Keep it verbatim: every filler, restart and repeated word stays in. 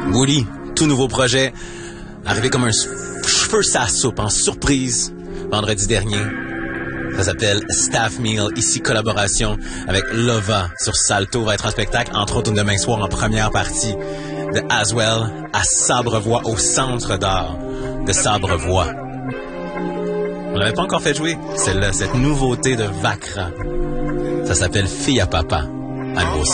Woody, tout nouveau projet, arrivé comme un cheveu sa soupe en surprise vendredi dernier. Ça s'appelle Staff Meal, ici collaboration avec Lova sur Salto, va être en spectacle, entre autres demain soir en première partie de Aswell à Sabrevoix, au Centre d'art de Sabrevoix. On l'avait pas encore fait jouer, c'est là, cette nouveauté de Vacra. Ça s'appelle Fille à papa, à nouveau.